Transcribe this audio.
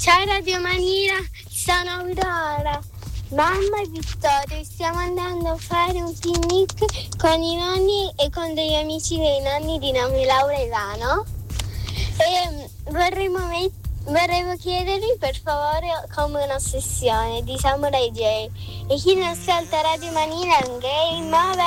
Ciao Radio Manina, sono Aurora. Mamma e Vittorio, stiamo andando a fare un picnic con i nonni e con degli amici dei nonni di nome Laura e Ivano. E vorremmo chiedervi per favore come un'ossessione di Samurai J. E chi non ascolta Radio Manina è un gay, ma